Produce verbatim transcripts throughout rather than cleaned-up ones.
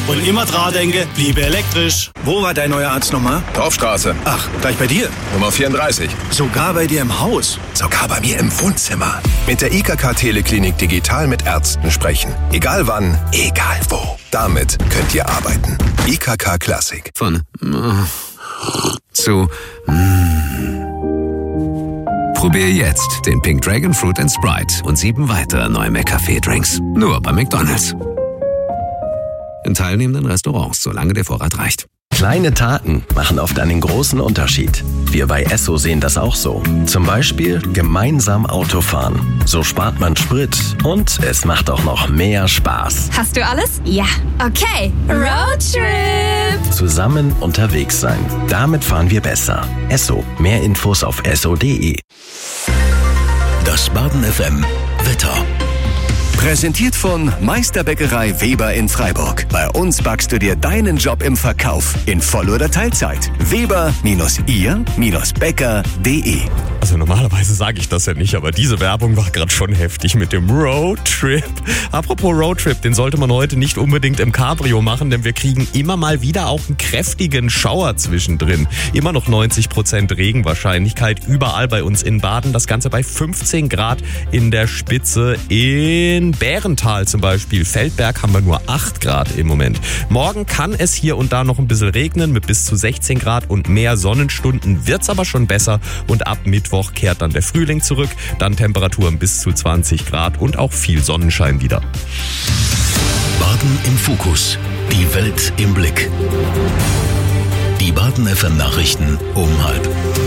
Und immer dran denke, bliebe elektrisch. Wo war dein neuer Arzt nochmal? Dorfstraße. Ach, gleich bei dir? Nummer vierunddreißig. Sogar bei dir im Haus? Sogar bei mir im Wohnzimmer. Mit der I K K Teleklinik digital mit Ärzten sprechen. Egal wann, egal wo. Damit könnt ihr arbeiten. I K K Classic. Von äh, zu mm. Probier jetzt den Pink Dragon Fruit and Sprite und sieben weitere neue McCafé-Drinks. Nur bei McDonald's. In teilnehmenden Restaurants, solange der Vorrat reicht. Kleine Taten machen oft einen großen Unterschied. Wir bei Esso sehen das auch so. Zum Beispiel gemeinsam Auto fahren. So spart man Sprit und es macht auch noch mehr Spaß. Hast du alles? Ja. Okay. Roadtrip. Zusammen unterwegs sein. Damit fahren wir besser. Esso. Mehr Infos auf esso punkt de. Das Baden F M Wetter. Präsentiert von Meisterbäckerei Weber in Freiburg. Bei uns backst du dir deinen Job im Verkauf in Voll- oder Teilzeit. Weber ihr Bäcker punkt de. Also normalerweise sage ich das ja nicht, aber diese Werbung war gerade schon heftig mit dem Roadtrip. Apropos Roadtrip, den sollte man heute nicht unbedingt im Cabrio machen, denn wir kriegen immer mal wieder auch einen kräftigen Schauer zwischendrin. Immer noch neunzig Prozent Regenwahrscheinlichkeit überall bei uns in Baden. Das Ganze bei fünfzehn Grad in der Spitze. In Bärental zum Beispiel, Feldberg, haben wir nur acht Grad im Moment. Morgen kann es hier und da noch ein bisschen regnen mit bis zu sechzehn Grad und mehr Sonnenstunden. Wird's aber schon besser und ab Mittwoch kehrt dann der Frühling zurück. Dann Temperaturen bis zu zwanzig Grad und auch viel Sonnenschein wieder. Baden im Fokus. Die Welt im Blick. Die Baden F M Nachrichten um halb.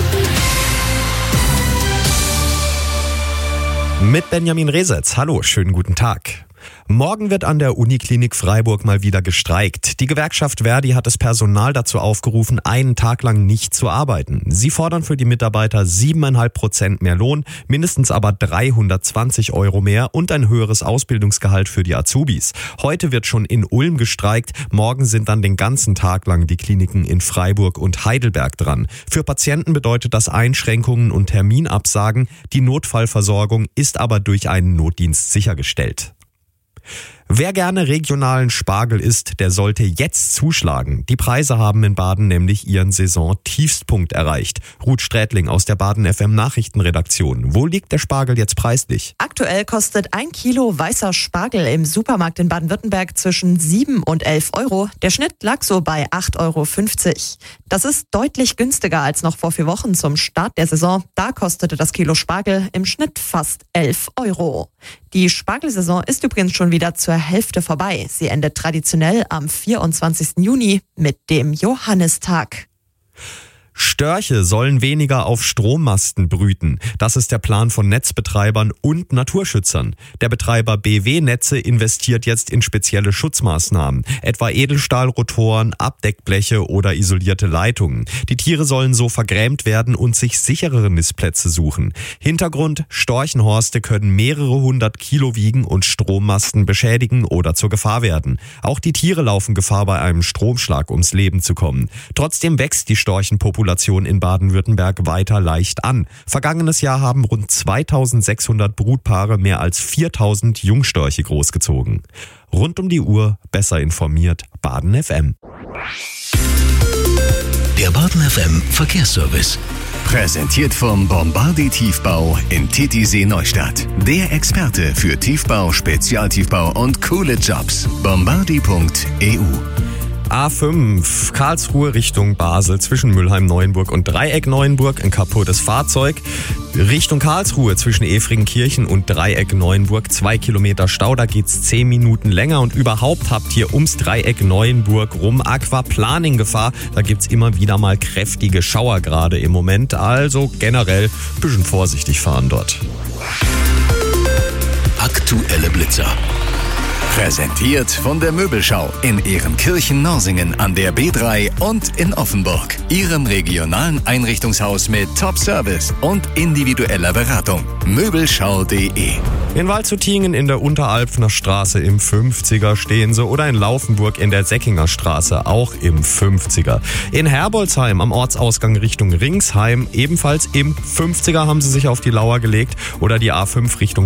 Mit Benjamin Resetz. Hallo, schönen guten Tag. Morgen wird an der Uniklinik Freiburg mal wieder gestreikt. Die Gewerkschaft Verdi hat das Personal dazu aufgerufen, einen Tag lang nicht zu arbeiten. Sie fordern für die Mitarbeiter sieben Komma fünf Prozent mehr Lohn, mindestens aber dreihundertzwanzig Euro mehr und ein höheres Ausbildungsgehalt für die Azubis. Heute wird schon in Ulm gestreikt, morgen sind dann den ganzen Tag lang die Kliniken in Freiburg und Heidelberg dran. Für Patienten bedeutet das Einschränkungen und Terminabsagen. Die Notfallversorgung ist aber durch einen Notdienst sichergestellt. Wer gerne regionalen Spargel isst, der sollte jetzt zuschlagen. Die Preise haben in Baden nämlich ihren Saison-Tiefstpunkt erreicht. Ruth Strätling aus der Baden F M Nachrichtenredaktion. Wo liegt der Spargel jetzt preislich? Aktuell kostet ein Kilo weißer Spargel im Supermarkt in Baden-Württemberg zwischen sieben und elf Euro. Der Schnitt lag so bei acht Euro fünfzig. Das ist deutlich günstiger als noch vor vier Wochen zum Start der Saison. Da kostete das Kilo Spargel im Schnitt fast elf Euro. Die Spargelsaison ist übrigens schon wieder zur Hälfte vorbei. Sie endet traditionell am vierundzwanzigsten Juni mit dem Johannistag. Störche sollen weniger auf Strommasten brüten. Das ist der Plan von Netzbetreibern und Naturschützern. Der Betreiber B W Netze investiert jetzt in spezielle Schutzmaßnahmen, etwa Edelstahlrotoren, Abdeckbleche oder isolierte Leitungen. Die Tiere sollen so vergrämt werden und sich sicherere Nistplätze suchen. Hintergrund: Storchenhorste können mehrere hundert Kilo wiegen und Strommasten beschädigen oder zur Gefahr werden. Auch die Tiere laufen Gefahr, bei einem Stromschlag ums Leben zu kommen. Trotzdem wächst die Storchenpopulation in Baden-Württemberg weiter leicht an. Vergangenes Jahr haben rund zweitausendsechshundert Brutpaare mehr als viertausend Jungstörche großgezogen. Rund um die Uhr besser informiert, Baden F M. Der Baden F M Verkehrsservice. Präsentiert vom Bombardi Tiefbau in Titisee Neustadt. Der Experte für Tiefbau, Spezialtiefbau und coole Jobs. bombardi punkt e u. A fünf, Karlsruhe Richtung Basel, zwischen Mülheim-Neuenburg und Dreieck-Neuenburg, ein kaputtes Fahrzeug. Richtung Karlsruhe zwischen Efringenkirchen und Dreieck-Neuenburg, zwei Kilometer Stau, da geht's zehn Minuten länger. Und überhaupt habt ihr ums Dreieck-Neuenburg rum Aquaplaning-Gefahr. Da gibt's immer wieder mal kräftige Schauer gerade im Moment. Also generell ein bisschen vorsichtig fahren dort. Aktuelle Blitzer. Präsentiert von der Möbelschau in Ehrenkirchen-Norsingen an der B drei und in Offenburg. Ihrem regionalen Einrichtungshaus mit Top-Service und individueller Beratung. Möbelschau punkt de. In Waldshutingen in der Unteralpfner Straße im fünfziger stehen sie oder in Laufenburg in der Säckinger Straße auch im fünfziger. In Herbolzheim am Ortsausgang Richtung Ringsheim ebenfalls im fünfziger haben sie sich auf die Lauer gelegt oder die A fünf Richtung